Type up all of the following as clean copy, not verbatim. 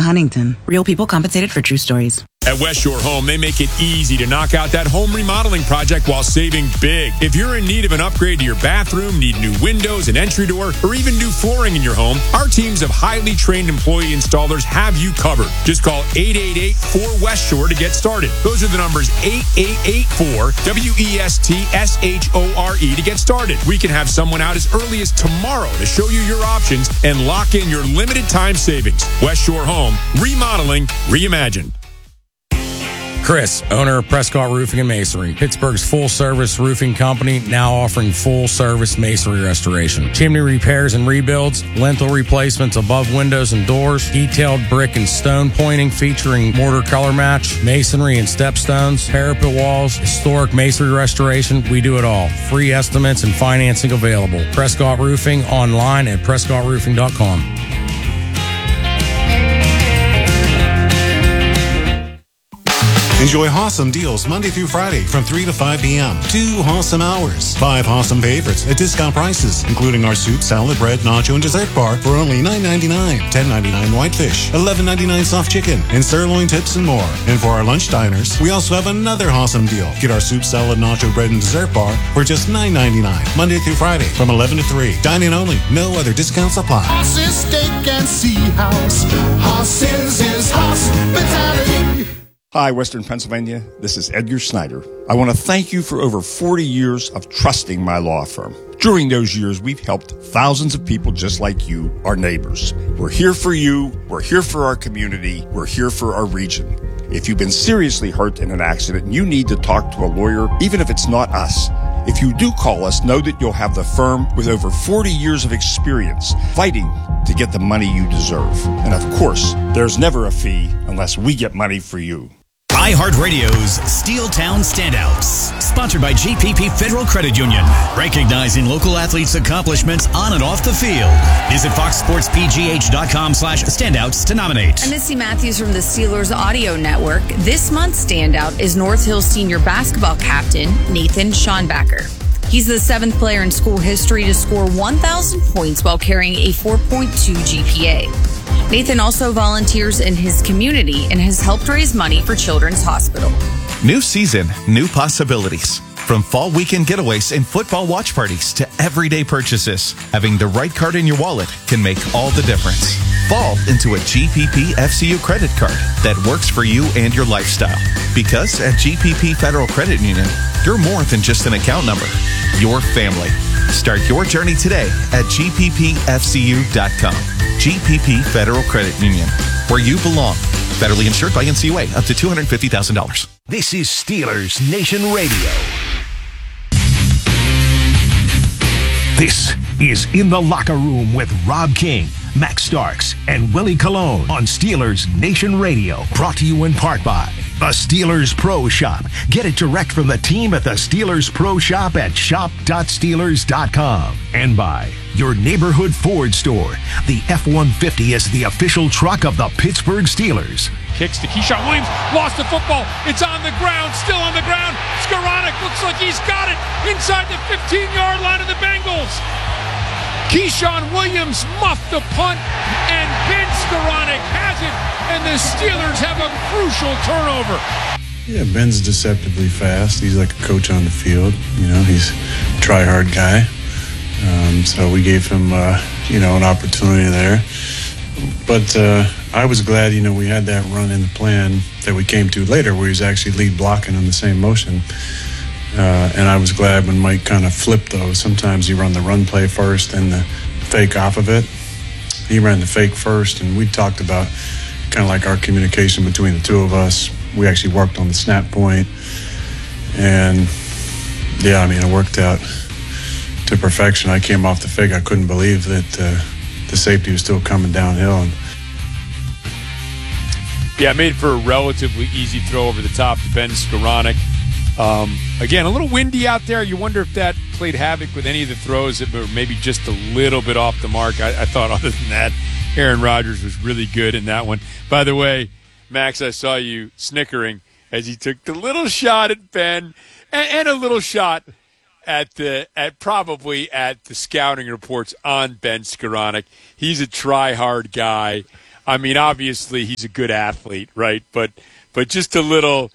Huntington. Real people compensated for true stories. At West Shore Home, they make it easy to knock out that home remodeling project while saving big. If you're in need of an upgrade to your bathroom, need new windows, an entry door, or even new flooring in your home, our teams of highly trained employee installers have you covered. Just call 888-4West Shore to get started. Those are the numbers 8884-WESTSHORE to get started. We can have someone out as early as tomorrow to show you your options and lock in your limited time savings. West Shore Home, remodeling, reimagined. Chris, owner of Prescott Roofing and Masonry, Pittsburgh's full-service roofing company, now offering full-service masonry restoration. Chimney repairs and rebuilds, lintel replacements above windows and doors, detailed brick and stone pointing featuring mortar color match, masonry and stepstones, parapet walls, historic masonry restoration. We do it all. Free estimates and financing available. Prescott Roofing, online at prescottroofing.com. Enjoy Hossam deals Monday through Friday from 3 to 5 p.m. 2 Hossam hours. 5 Hossam favorites at discount prices, including our soup, salad, bread, nacho, and dessert bar for only $9.99. $10.99 whitefish, $11.99 soft chicken, and sirloin tips and more. And for our lunch diners, we also have another Hossam deal. Get our soup, salad, nacho, bread, and dessert bar for just $9.99. Monday through Friday from 11 to 3. Dine-in only. No other discounts apply. Hoss's Steak and Sea House. Hoss's is hospitality. Hi, Western Pennsylvania. This is Edgar Snyder. I want to thank you for over 40 years of trusting my law firm. During those years, we've helped thousands of people just like you, our neighbors. We're here for you. We're here for our community. We're here for our region. If you've been seriously hurt in an accident and you need to talk to a lawyer, even if it's not us, if you do call us, know that you'll have the firm with over 40 years of experience fighting to get the money you deserve. And of course, there's never a fee unless we get money for you. iHeartRadio's Steeltown Standouts, sponsored by GPP Federal Credit Union, recognizing local athletes' accomplishments on and off the field. Visit foxsportspgh.com/standouts to nominate. I'm Missy Matthews from the Steelers Audio Network. This month's standout is North Hill senior basketball captain Nathan Schonbacher. He's the seventh player in school history to score 1,000 points while carrying a 4.2 GPA. Nathan also volunteers in his community and has helped raise money for Children's Hospital. New season, new possibilities. From fall weekend getaways and football watch parties to everyday purchases, having the right card in your wallet can make all the difference. Fall into a GPP FCU credit card that works for you and your lifestyle. Because at GPP Federal Credit Union, you're more than just an account number. Your family. Start your journey today at gppfcu.com. GPP Federal Credit Union, where you belong. Federally insured by NCUA, up to $250,000. This is Steelers Nation Radio. This is In the Locker Room with Rob King, Max Starks, and Willie Colon on Steelers Nation Radio. Brought to you in part by the Steelers Pro Shop. Get it direct from the team at the Steelers Pro Shop at shop.steelers.com. And by your neighborhood Ford store. The F-150 is the official truck of the Pittsburgh Steelers. Kicks to Keyshawn Williams, lost the football. It's on the ground, still on the ground. Skoranek looks like he's got it inside the 15-yard line of the Bengals. Keyshawn Williams muffed the punt, and Ben Skoranek has it, and the Steelers have a crucial turnover. Yeah, Ben's deceptively fast. He's like a coach on the field. You know, he's a try-hard guy. So we gave him, an opportunity there. But I was glad, we had that run in the plan that we came to later where he was actually lead blocking on the same motion. And I was glad when Mike kind of flipped those. Sometimes you run the run play first and the fake off of it. He ran the fake first, and we talked about kind of like our communication between the two of us. We actually worked on the snap point. And, it worked out to perfection. I came off the fake. I couldn't believe that the safety was still coming downhill. Yeah, it made for a relatively easy throw over the top to Ben Skoranek. Again, a little windy out there. You wonder if that played havoc with any of the throws that were maybe just a little bit off the mark. I thought other than that, Aaron Rodgers was really good in that one. By the way, Max, I saw you snickering as he took the little shot at Ben and a little shot at the scouting reports on Ben Skoranek. He's a try-hard guy. I mean, obviously he's a good athlete, right? But just a little,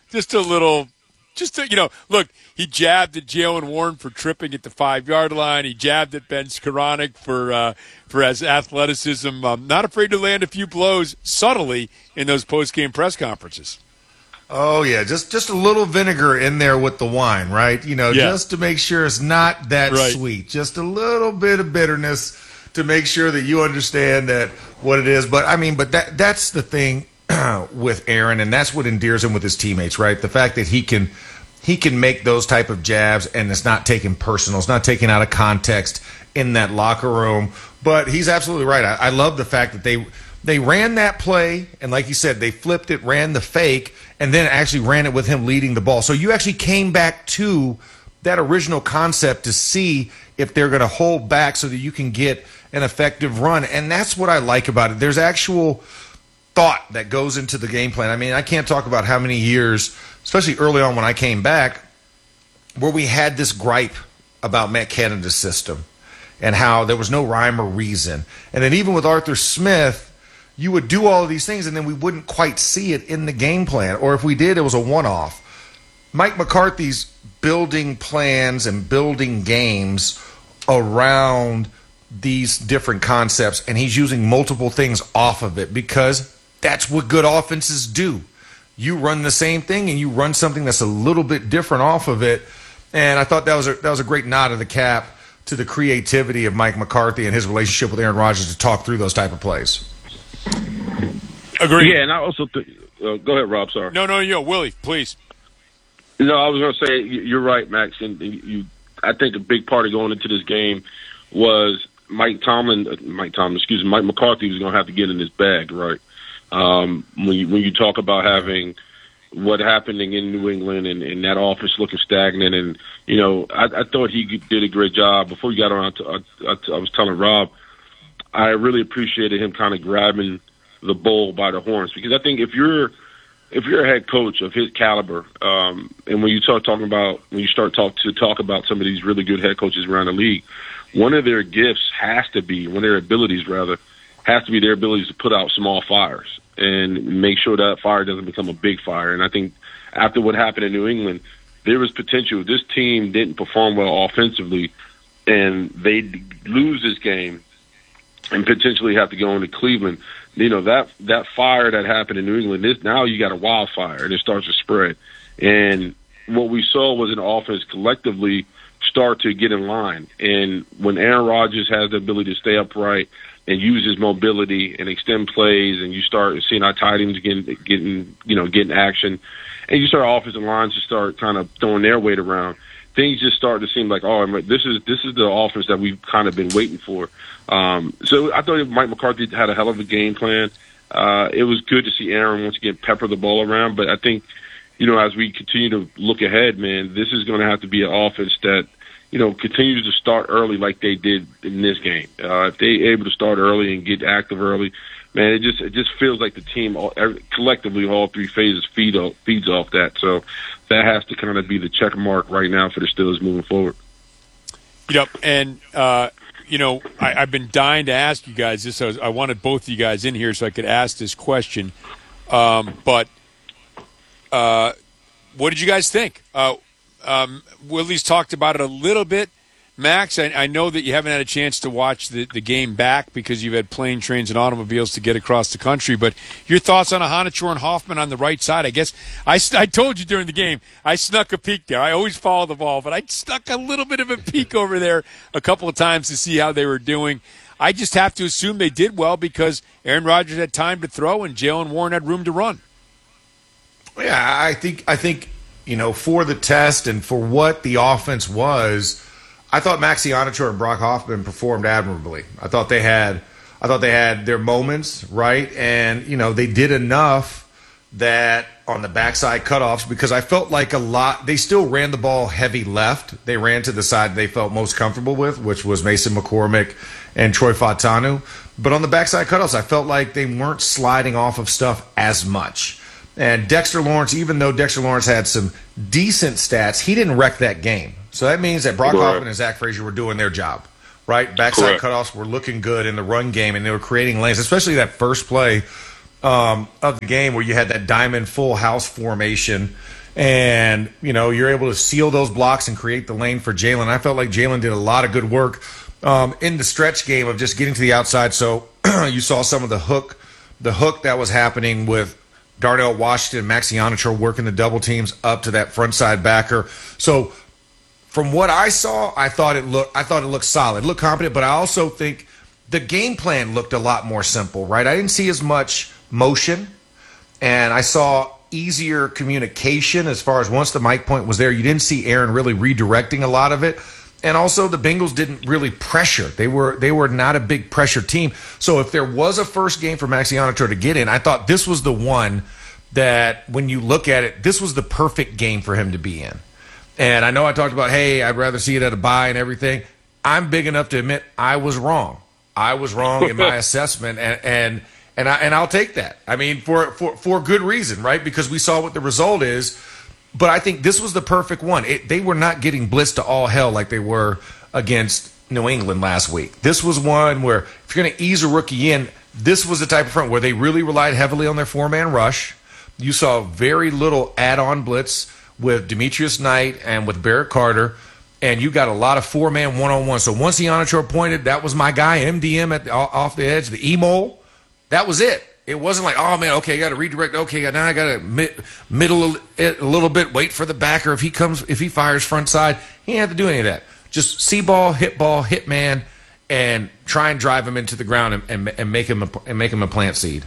look, he jabbed at Jalen Warren for tripping at the 5-yard line. He jabbed at Ben Skoranek for his athleticism. Not afraid to land a few blows subtly in those post-game press conferences. Oh, yeah, just a little vinegar in there with the wine, right? Just to make sure it's not that sweet. Just a little bit of bitterness to make sure that you understand that what it is. But, that's the thing with Aaron, and that's what endears him with his teammates, right? The fact that he can make those type of jabs, and it's not taken personal. It's not taken out of context in that locker room. But he's absolutely right. I love the fact that they ran that play, and like you said, they flipped it, ran the fake, and then actually ran it with him leading the ball. So you actually came back to that original concept to see if they're going to hold back so that you can get an effective run. And that's what I like about it. There's actual thought that goes into the game plan. I mean, I can't talk about how many years, especially early on when I came back, where we had this gripe about Matt Canada's system and how there was no rhyme or reason. And then even with Arthur Smith, you would do all of these things, and then we wouldn't quite see it in the game plan. Or if we did, it was a one-off. Mike McCarthy's building plans and building games around these different concepts, and he's using multiple things off of it because that's what good offenses do. You run the same thing, and you run something that's a little bit different off of it. And I thought that was a great nod of the cap to the creativity of Mike McCarthy and his relationship with Aaron Rodgers to talk through those type of plays. Agreed. Yeah, and I also think go ahead, Rob. Sorry. No, Willie, please. No, I was going to say you're right, Max. And I think a big part of going into this game was Mike McCarthy was going to have to get in his bag, right? When you talk about having what happening in New England and that offense looking stagnant, and I thought he did a great job. Before we got on, I was telling Rob, I really appreciated him kind of grabbing the bull by the horns, because I think if you're a head coach of his caliber, and when you start talking about some of these really good head coaches around the league, one of their gifts has to be their abilities to put out small fires and make sure that fire doesn't become a big fire. And I think after what happened in New England, there was potential. This team didn't perform well offensively, and they lose this game and potentially have to go into Cleveland. That fire that happened in New England, now you got a wildfire, and it starts to spread. And what we saw was an offense collectively start to get in line. And when Aaron Rodgers has the ability to stay upright and use his mobility and extend plays, and you start seeing our tight ends getting action, and you start offensive lines to start kind of throwing their weight around, things just start to seem like, this is the offense that we've kind of been waiting for. So I thought Mike McCarthy had a hell of a game plan. It was good to see Aaron once again pepper the ball around, but I think, as we continue to look ahead, man, this is going to have to be an offense that, continues to start early like they did in this game. If they're able to start early and get active early, man, it just feels like the team collectively, all three phases feeds off that. So that has to kind of be the check mark right now for the Steelers moving forward. Yep, and I've been dying to ask you guys this. I wanted both of you guys in here so I could ask this question. But what did you guys think? Willie's talked about it a little bit. Max, I know that you haven't had a chance to watch the game back because you've had plane, trains, and automobiles to get across the country. But your thoughts on Ahanichor and Hoffman on the right side? I guess I told you during the game, I snuck a peek there. I always follow the ball, but I snuck a little bit of a peek over there a couple of times to see how they were doing. I just have to assume they did well because Aaron Rodgers had time to throw and Jalen Warren had room to run. Yeah, I think for the test and for what the offense was, I thought Maxi Ahanichor and Brock Hoffman performed admirably. I thought they had their moments, right? And, they did enough that on the backside cutoffs, because I felt like they still ran the ball heavy left. They ran to the side they felt most comfortable with, which was Mason McCormick and Troy Fautanu. But on the backside cutoffs, I felt like they weren't sliding off of stuff as much. And Dexter Lawrence, even though Dexter Lawrence had some decent stats, he didn't wreck that game. So that means that Brock Hoffman and Zach Frazier were doing their job. right? Backside Correct. cutoffs were looking good in the run game, and they were creating lanes, especially that first play of the game where you had that diamond full house formation, and you're able to seal those blocks and create the lane for Jalen. I felt like Jalen did a lot of good work in the stretch game of just getting to the outside. So you saw some of the hook that was happening with Darnell Washington and Max Ionichor working the double teams up to that front side backer. So from what I saw, I thought it looked solid, it looked competent, but I also think the game plan looked a lot more simple, right? I didn't see as much motion, and I saw easier communication as far as once the mic point was there, you didn't see Aaron really redirecting a lot of it. And also the Bengals didn't really pressure. They were not a big pressure team. So if there was a first game for Max Ionichor to get in, I thought this was the one that when you look at it, this was the perfect game for him to be in. And I know I talked about, hey, I'd rather see it at a bye and everything. I'm big enough to admit I was wrong. I was wrong in my assessment, and I'll take that. I mean, for good reason, right? Because we saw what the result is. But I think this was the perfect one. They were not getting blitzed to all hell like they were against New England last week. This was one where if you're going to ease a rookie in, this was the type of front where they really relied heavily on their four-man rush. You saw very little add-on blitz with Demetrius Knight and with Barrett Carter, and you got a lot of four-man one-on-one. So once Ionichor pointed, that was my guy, MDM off the edge, the E-mole. That was it. It wasn't like, oh, man, okay, I got to redirect. Okay, now I got to middle it a little bit, wait for the backer. If he fires front side, he didn't have to do any of that. Just see ball, hit man, and try and drive him into the ground and make him a plant seed.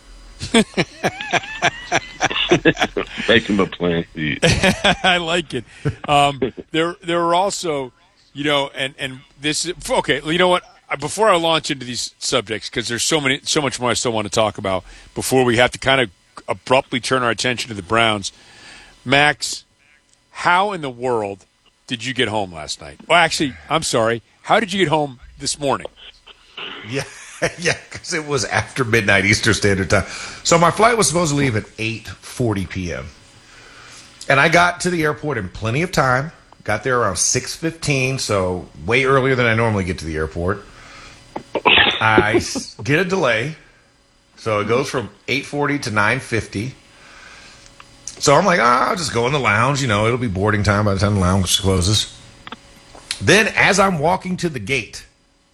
Make him a plant seed. I like it. There were also, and this is okay. You know what? Before I launch into these subjects, because there's so much more I still want to talk about before we have to kind of abruptly turn our attention to the Browns. Max, how in the world did you get home last night? Well, actually, I'm sorry. How did you get home this morning? Yeah, because it was after midnight Eastern Standard Time. So my flight was supposed to leave at 8:40 p.m. And I got to the airport in plenty of time. Got there around 6:15, so way earlier than I normally get to the airport. I get a delay, so it goes from 8:40 to 9:50. So I'm like, I'll just go in the lounge. It'll be boarding time by the time the lounge closes. Then as I'm walking to the gate,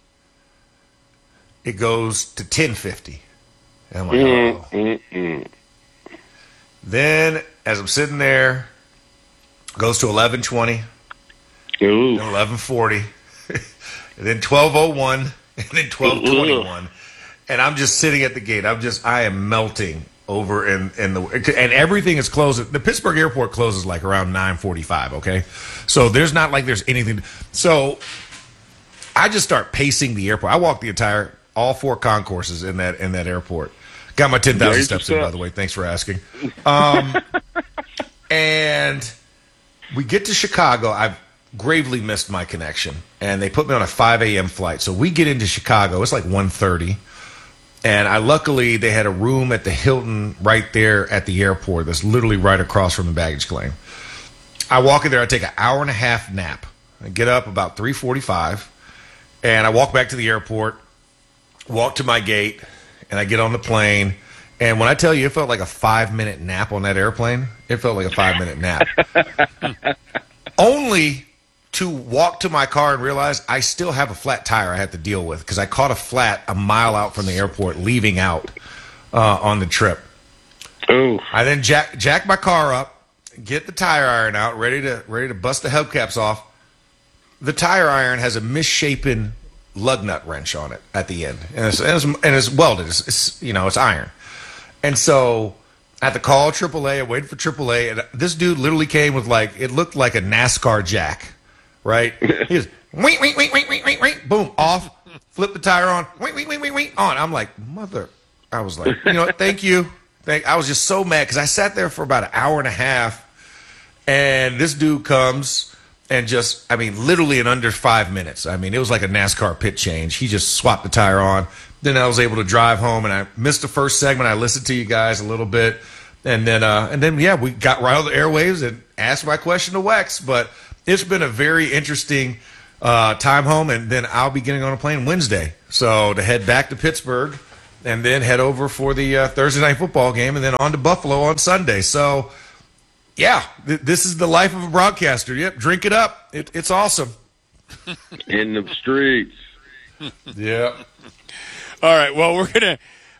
it goes to 10:50. And I'm like, oh. Then as I'm sitting there, it goes to 11:20. Then 11:40. And then 12:01. And then 12:21, and I'm just sitting at the gate. I am melting over and everything is closing. The Pittsburgh airport closes like around 9:45. Okay, so there's not like there's anything. So I just start pacing the airport. I walk all four concourses in that airport. Got my 10,000 steps in, by the way. Thanks for asking. And we get to Chicago. I've gravely missed my connection, and they put me on a 5 a.m. flight. So we get into Chicago. It's like 1:30, and luckily they had a room at the Hilton right there at the airport that's literally right across from the baggage claim. I walk in there. I take an hour and a half nap. I get up about 3:45, and I walk back to the airport, walk to my gate, and I get on the plane. And when I tell you it felt like a 5-minute nap on that airplane, it felt like a 5-minute nap. Only to walk to my car and realize I still have a flat tire I have to deal with because I caught a flat a mile out from the airport leaving out on the trip. Ooh. I then jack my car up, get the tire iron out, ready to bust the hubcaps off. The tire iron has a misshapen lug nut wrench on it at the end, and it's welded. It's iron, and so I had to call AAA. I waited for AAA, and this dude literally came with it looked like a NASCAR jack. Right? He was, wait, boom, off, flip the tire on, wait, on. I'm like, I was like, thank you. I was just so mad because I sat there for about an hour and a half, and this dude comes and literally in under 5 minutes. I mean, it was like a NASCAR pit change. He just swapped the tire on. Then I was able to drive home, and I missed the first segment. I listened to you guys a little bit, and then we got right on the airwaves and asked my question to Wex, but it's been a very interesting time home, and then I'll be getting on a plane Wednesday. So to head back to Pittsburgh and then head over for the Thursday night football game and then on to Buffalo on Sunday. So, yeah, this is the life of a broadcaster. Yep, drink it up. It's awesome. In the streets. Yeah. All right, well, we're going to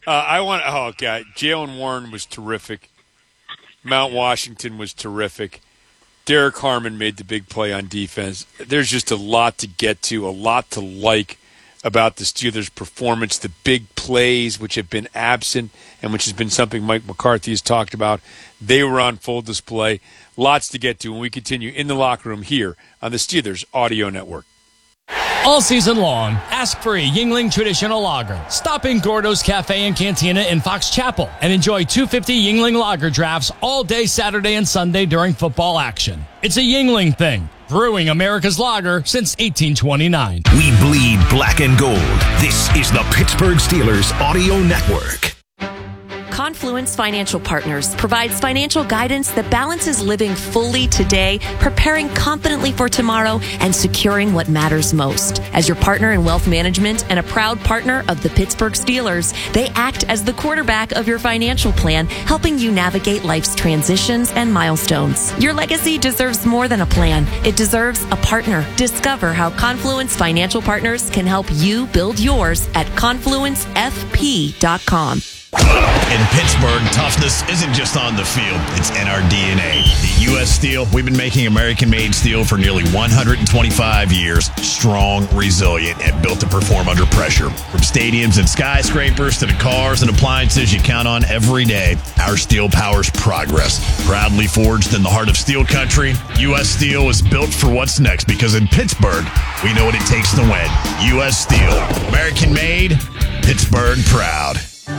Jaylen Warren was terrific. Mount Washington was terrific. Derek Harmon made the big play on defense. There's just a lot to get to, a lot to like about the Steelers' performance, the big plays which have been absent and which has been something Mike McCarthy has talked about. They were on full display. Lots to get to when we continue in the locker room here on the Steelers Audio Network. All season long, ask for a Yuengling Traditional Lager. Stop in Gordo's Cafe and Cantina in Fox Chapel and enjoy 250 Yuengling Lager drafts all day Saturday and Sunday during football action. It's a Yuengling thing, brewing America's lager since 1829. We bleed black and gold. This is the Pittsburgh Steelers Audio Network. Confluence Financial Partners provides financial guidance that balances living fully today, preparing confidently for tomorrow, and securing what matters most. As your partner in wealth management and a proud partner of the Pittsburgh Steelers, they act as the quarterback of your financial plan, helping you navigate life's transitions and milestones. Your legacy deserves more than a plan. It deserves a partner. Discover how Confluence Financial Partners can help you build yours at confluencefp.com. In Pittsburgh, toughness isn't just on the field, it's in our DNA. At U.S. Steel, we've been making American-made steel for nearly 125 years. Strong, resilient, and built to perform under pressure. From stadiums and skyscrapers to the cars and appliances you count on every day, our steel powers progress. Proudly forged in the heart of steel country, U.S. Steel is built for what's next because in Pittsburgh, we know what it takes to win. U.S. Steel, American-made, Pittsburgh proud.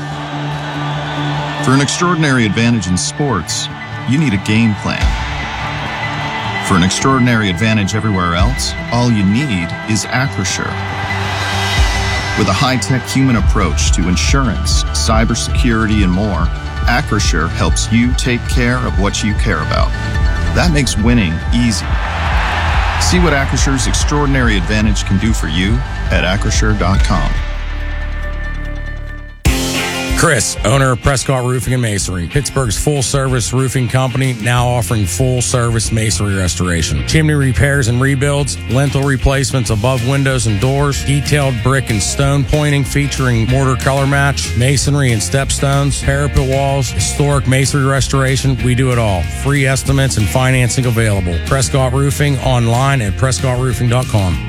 For an extraordinary advantage in sports, you need a game plan. For an extraordinary advantage everywhere else, all you need is Acrisure. With a high-tech human approach to insurance, cybersecurity, and more, Acrisure helps you take care of what you care about. That makes winning easy. See what Acrisure's extraordinary advantage can do for you at Acrisure.com. Chris, owner of Prescott Roofing and Masonry, Pittsburgh's full-service roofing company, now offering full-service masonry restoration. Chimney repairs and rebuilds, lintel replacements above windows and doors, detailed brick and stone pointing featuring mortar color match, masonry and stepstones, parapet walls, historic masonry restoration. We do it all. Free estimates and financing available. Prescott Roofing online at PrescottRoofing.com.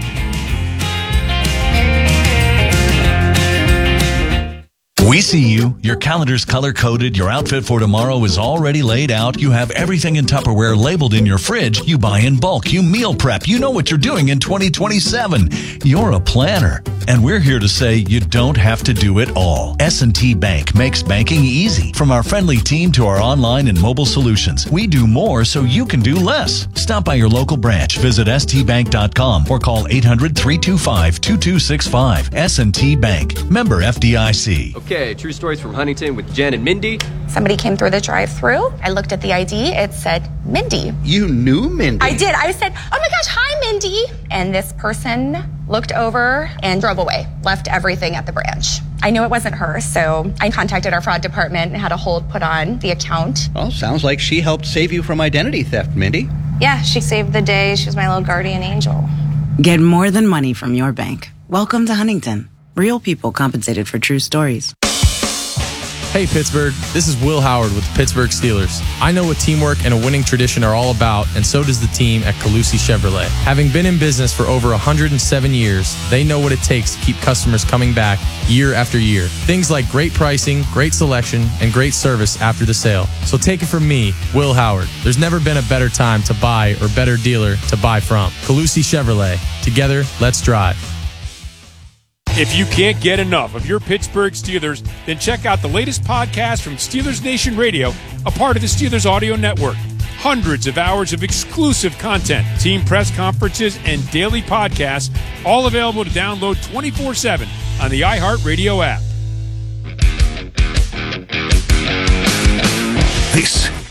We see you. Your calendar's color-coded. Your outfit for tomorrow is already laid out. You have everything in Tupperware labeled in your fridge. You buy in bulk. You meal prep. You know what you're doing in 2027. You're a planner. And we're here to say you don't have to do it all. S&T Bank makes banking easy. From our friendly team to our online and mobile solutions, we do more so you can do less. Stop by your local branch. Visit stbank.com or call 800-325-2265. S&T Bank. Member FDIC. Okay, true stories from Huntington with Jen and Mindy. Somebody came through the drive-thru. I looked at the ID. It said Mindy. You knew Mindy? I did. I said, oh my gosh, hi, Mindy. And this person looked over and drove away, left everything at the branch. I knew it wasn't her, so I contacted our fraud department and had a hold put on the account. Well, sounds like she helped save you from identity theft, Mindy. Yeah, she saved the day. She was my little guardian angel. Get more than money from your bank. Welcome to Huntington. Real people compensated for true stories. Hey Pittsburgh, this is Will Howard with the Pittsburgh Steelers. I know what teamwork and a winning tradition are all about, and so does the team at Calusi Chevrolet. Having been in business for over 107 years, they know what it takes to keep customers coming back year after year. Things like great pricing, great selection, and great service after the sale. So take it from me, Will Howard. There's never been a better time to buy or better dealer to buy from. Calusi Chevrolet. Together, let's drive. If you can't get enough of your Pittsburgh Steelers, then check out the latest podcast from Steelers Nation Radio, a part of the Steelers Audio Network. Hundreds of hours of exclusive content, team press conferences, and daily podcasts, all available to download 24/7 on the iHeartRadio app. This is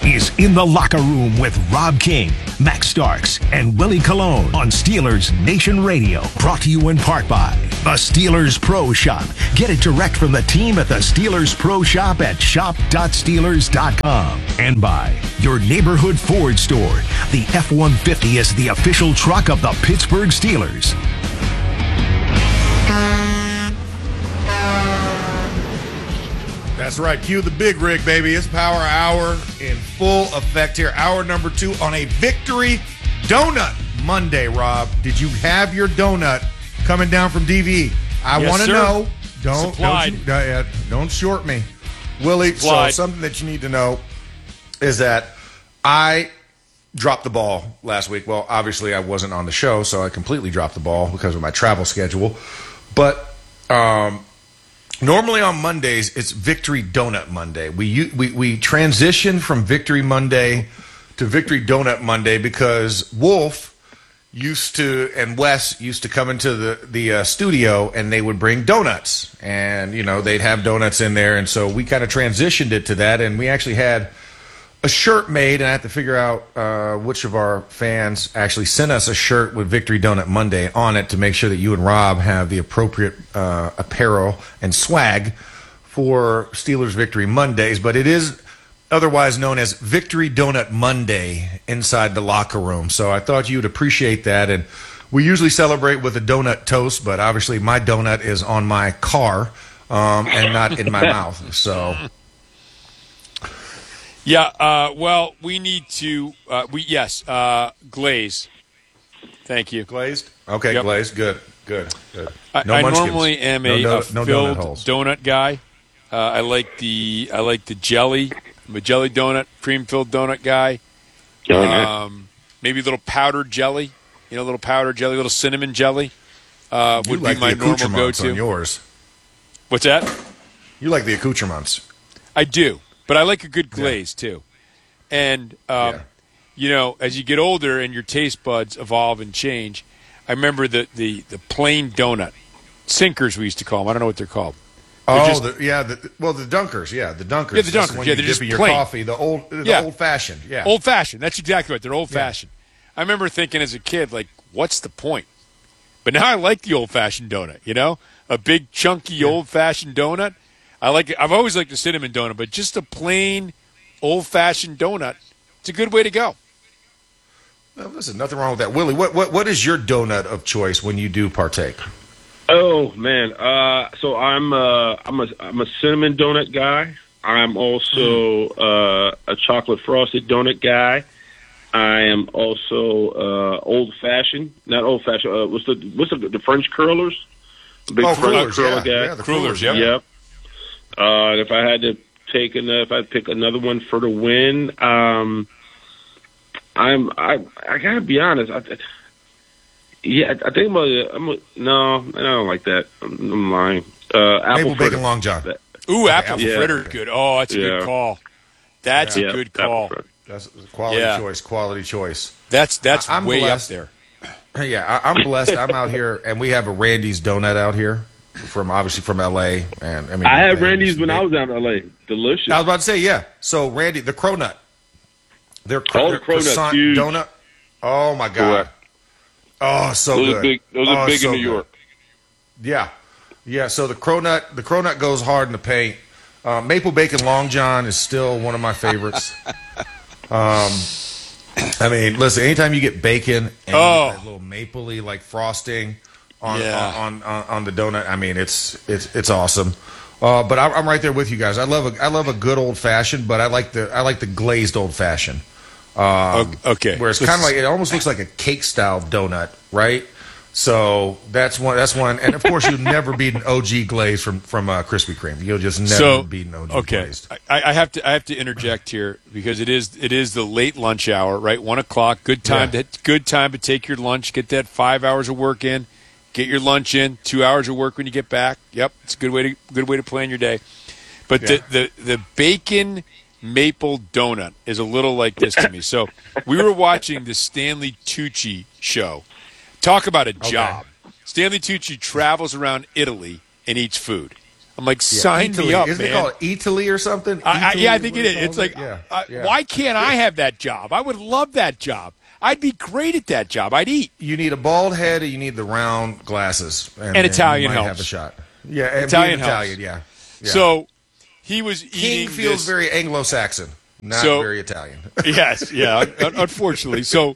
In the Locker Room with Rob King, Max Starks, and Willie Colon on Steelers Nation Radio. Brought to you in part by the Steelers Pro Shop. Get it direct from the team at the Steelers Pro Shop at shop.steelers.com. And by your neighborhood Ford store. The F-150 is the official truck of the Pittsburgh Steelers. That's right. Cue the big rig, baby. It's Power Hour in full effect here. Hour number 2 on a Victory Donut Monday, Rob. Did you have your donut coming down from DVE? I want to know. Don't short me. Willie, so something that you need to know is that I dropped the ball last week. Well, obviously I wasn't on the show, so I completely dropped the ball because of my travel schedule. But normally on Mondays, it's Victory Donut Monday. We transitioned from Victory Monday to Victory Donut Monday because Wolf and Wes used to come into the studio and they would bring donuts. And, they'd have donuts in there. And so we kind of transitioned it to that. And we actually had a shirt made, and I have to figure out which of our fans actually sent us a shirt with Victory Donut Monday on it to make sure that you and Rob have the appropriate apparel and swag for Steelers Victory Mondays. But it is otherwise known as Victory Donut Monday inside the locker room. So I thought you would appreciate that. And we usually celebrate with a donut toast, but obviously my donut is on my car and not in my mouth. So... Yeah, well, we need to, glaze. Thank you. Glazed? Okay, yep. Glazed. Good. I normally am a filled donut guy. I like the jelly. I'm a jelly donut, cream-filled donut guy. Maybe a little powdered jelly. Little cinnamon jelly would be my normal go-to. On yours. What's that? You like the accoutrements. I do. But I like a good glaze, too. And, as you get older and your taste buds evolve and change, I remember the plain donut. Sinkers, we used to call them. I don't know what they're called. The Dunkers. Yeah, the Dunkers. Yeah, the Dunkers. They're just your plain coffee, the old-fashioned. Yeah. Old-fashioned. That's exactly right. They're old-fashioned. Yeah. I remember thinking as a kid, what's the point? But now I like the old-fashioned donut, A big, chunky, old-fashioned donut. I like it. I've always liked the cinnamon donut, but just a plain, old-fashioned donut, it's a good way to go. Well, listen, nothing wrong with that. Willie, what is your donut of choice when you do partake? Oh man, so I'm a cinnamon donut guy. I'm also a chocolate frosted donut guy. I am also old-fashioned, not old-fashioned. What's the French curlers? The big French curler guy. Yeah, the crullers. Yep. If I had to pick another one for the win, I gotta be honest. I think I don't like that. I'm lying. Maple bacon Long John. Ooh, apple fritter, good. Oh, that's a good call. That's a good call. That's quality choice. That's I'm way blessed. up there. Yeah, I'm blessed. I'm out here, and we have a Randy's donut out here. From LA, and I had Randy's when I was out in LA. Delicious. I was about to say, yeah. So Randy, the Cronut, their croissant donut. Oh my god! Correct. Oh, so good. Those are big in New York. Yeah. So the Cronut goes hard in the paint. Maple bacon Long John is still one of my favorites. Listen, anytime you get bacon and a little mapley frosting. On the donut, it's awesome. But I'm right there with you guys. I love a good old fashioned, but I like the glazed old fashioned. Okay, where it's kind of it almost looks like a cake style donut, right? So that's one, and of course you'll never beat an OG glaze from Krispy Kreme. You'll just never beat an OG glazed. I have to interject here because it is the late lunch hour, right? 1:00. Good time to take your lunch. Get that 5 hours of work in. Get your lunch in, 2 hours of work when you get back. Yep, it's a good way to plan your day. But the bacon maple donut is a little like this to me. So we were watching the Stanley Tucci show. Talk about a job. Stanley Tucci travels around Italy and eats food. I'm like, sign me up, Isn't man. it called Italy or something? I think it is. It's like, why can't I have that job? I would love that job. I'd be great at that job. I'd eat. You need a bald head, or you need the round glasses, and Italian you might helps. Have a shot. Yeah, and Italian helps. Italian, yeah. So he was eating. King feels very Anglo-Saxon, not very Italian. Yes, yeah. Unfortunately, so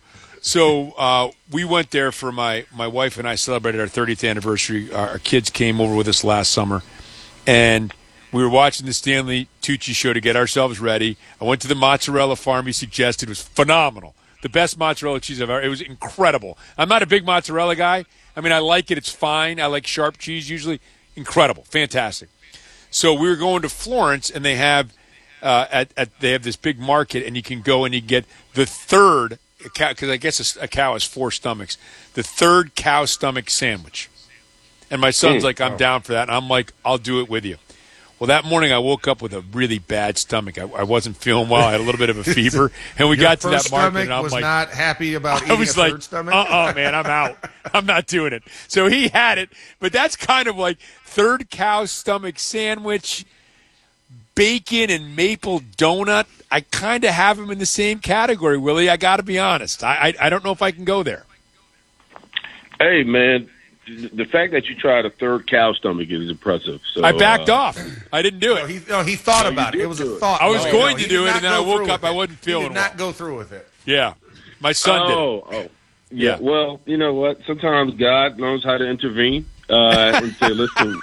we went there for my wife and I celebrated our 30th anniversary. Our kids came over with us last summer, and we were watching the Stanley Tucci show to get ourselves ready. I went to the mozzarella farm he suggested. It was phenomenal. The best mozzarella cheese I've ever. It was incredible. I'm not a big mozzarella guy. I mean, I like it. It's fine. I like sharp cheese usually. Incredible, fantastic. So we were going to Florence, and they have they have this big market, and you can go and you get the third cow, because I guess a cow has 4 stomachs. The third cow stomach sandwich. And my son's like, I'm down for that. And I'm like, I'll do it with you. Well, that morning I woke up with a really bad stomach. I wasn't feeling well. I had a little bit of a fever. And we got to that market, and I'm was like, not happy about eating I was a like, third stomach? man, I'm out. I'm not doing it. So he had it. But that's kind of like third cow stomach sandwich, bacon and maple donut. I kind of have them in the same category, Willie. I got to be honest. I don't know if I can go there. Hey, man. The fact that you tried a third cow stomach is impressive. So I backed off. I didn't do it. He thought about it. It was a thought. I was going to do it, and then I woke up. I wasn't feeling well. He did not go through with it. Yeah. My son did. Oh. Yeah. Well, you know what? Sometimes God knows how to intervene and say, listen,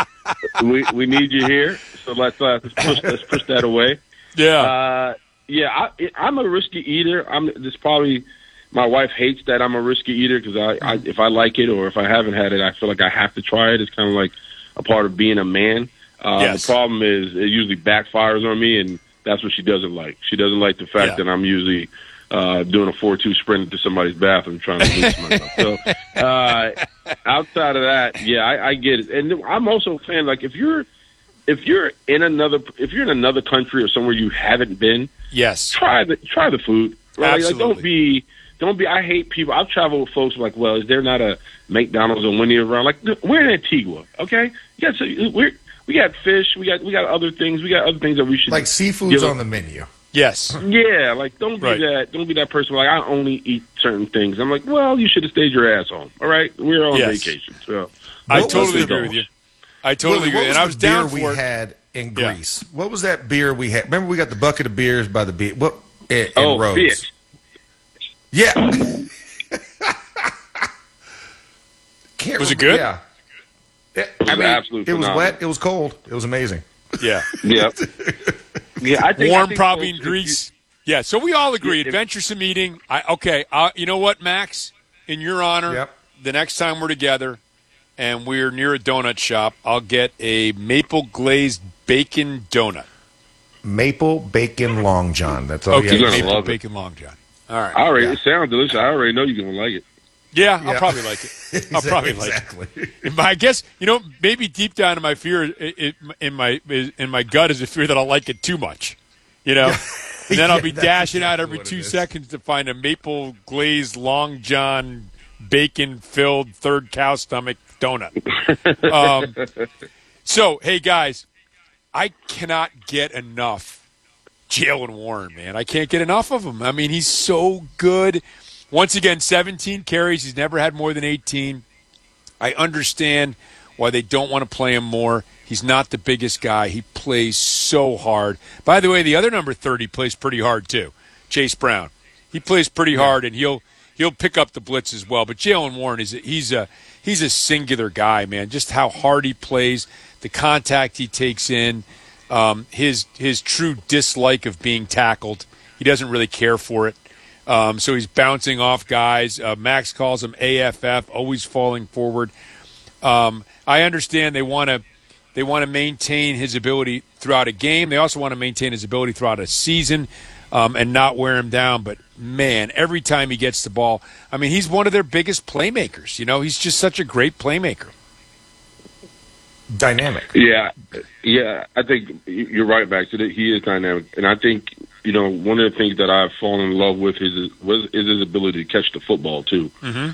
we need you here. So let's push that away. Yeah. I'm a risky eater. My wife hates that I'm a risky eater because if I like it or if I haven't had it, I feel like I have to try it. It's kind of like a part of being a man. Yes. The problem is it usually backfires on me, and that's what she doesn't like. She doesn't like the fact that I'm usually doing a 4-2 sprint into somebody's bathroom trying to lose myself. So outside of that, I get it. And I'm also saying, like, if you're in another country or somewhere you haven't been, yes, try the food. Right? Absolutely. Like, don't be. I hate people. I've traveled with folks like, well, is there not a McDonald's or Wendy around? Like, we're in Antigua, okay? Yeah, so we got fish. We got other things. We got other things that we should like seafood's on the menu. Yes. Yeah, like don't be that. Don't be that person. Like, I only eat certain things. I'm like, well, you should have stayed your ass home. All right, we're on vacation. So I totally agree with you. I totally agree. And I was down for we had in Greece. What was that beer we had? Remember, we got the bucket of beers by the beach. What? In Rhodes. Bitch. Yeah. Was it good? Yeah. Absolutely it was phenomenal. wet. It was cold. It was amazing. Yeah. Yeah. I think warm, probably in Greece. Yeah. So we all agree. Adventuresome eating. You know what, Max? In your honor, the next time we're together and we're near a donut shop, I'll get a maple glazed bacon donut. Maple bacon long john. That's all. Okay. You Maple bacon long john. All right. It sounds delicious. I already know you're gonna like it. Yeah, I'll probably like it. I'll probably like it. I guess, maybe deep down in my fear, in my gut is a fear that I'll like it too much. And then I'll be dashing out every 2 seconds to find a maple glazed long john bacon filled third cow stomach donut. So hey guys, I cannot get enough Jaylen Warren, man. I can't get enough of him. I mean, he's so good. Once again, 17 carries. He's never had more than 18. I understand why they don't want to play him more. He's not the biggest guy. He plays so hard. By the way, the other number 30 plays pretty hard too, Chase Brown. He plays pretty hard, and he'll pick up the blitz as well. But Jaylen Warren he's a singular guy, man. Just how hard he plays, the contact he takes in. His true dislike of being tackled. He doesn't really care for it. So he's bouncing off guys. Max calls him AFF, always falling forward. I understand they want to maintain his ability throughout a game. They also want to maintain his ability throughout a season and not wear him down. But, man, every time he gets the ball, I mean, he's one of their biggest playmakers. He's just such a great playmaker. Dynamic. Yeah. I think you're right, Max. He is dynamic, and I think one of the things that I've fallen in love with is his ability to catch the football too.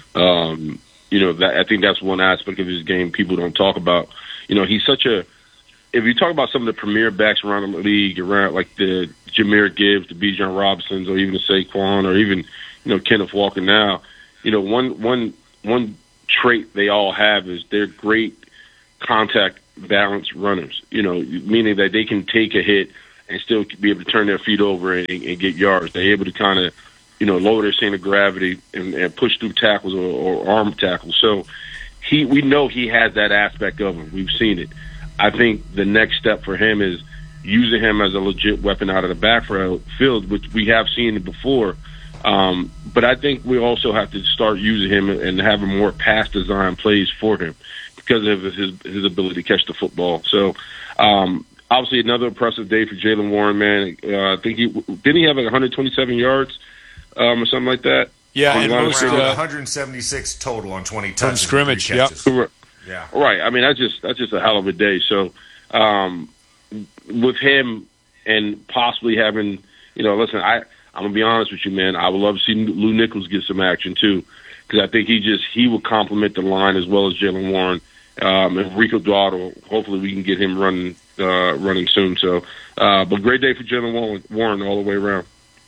Mm-hmm. I think that's one aspect of his game people don't talk about. He's such a if you talk about some of the premier backs around the league, around like the Jahmyr Gibbs, the Bijan Robinsons, or even the Saquon, or even Kenneth Walker now, one trait they all have is they're great contact balance runners, meaning that they can take a hit and still be able to turn their feet over and get yards. They're able to kind of, lower their center of gravity and push through tackles or arm tackles. So we know he has that aspect of him. We've seen it. I think the next step for him is using him as a legit weapon out of the backfield, which we have seen it before. But I think we also have to start using him and having more pass design plays for him because of his ability to catch the football. So, obviously another impressive day for Jaylen Warren, man. I think didn't he have like 127 yards or something like that? Yeah, and most 176 total on 20 touches from scrimmage. Yeah. Right. I mean, that's just a hell of a day. So, with him and possibly having, listen, I'm gonna be honest with you, man. I would love to see Lou Nichols get some action too, because I think he would complement the line as well as Jaylen Warren. And Rico Dowdle, hopefully we can get him running soon. So, but great day for Jaylen Warren all the way around.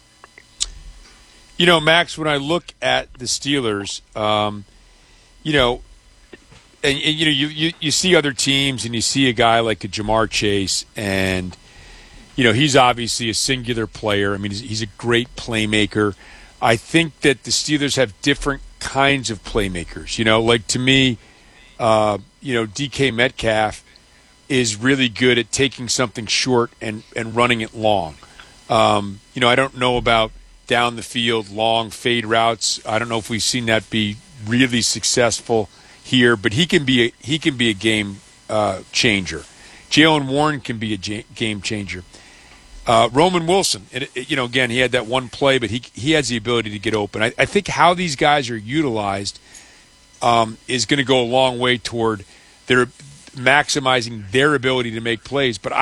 Max, when I look at the Steelers, you see other teams and you see a guy like a Jamar Chase, and he's obviously a singular player. I mean, he's a great playmaker. I think that the Steelers have different kinds of playmakers. Like to me, DK Metcalf is really good at taking something short and running it long. I don't know about down the field, long fade routes. I don't know if we've seen that be really successful here, but he can be a game changer. Jaylen Warren can be a game changer. Roman Wilson, again, he had that one play, but he has the ability to get open. I think how these guys are utilized is going to go a long way toward their maximizing their ability to make plays. But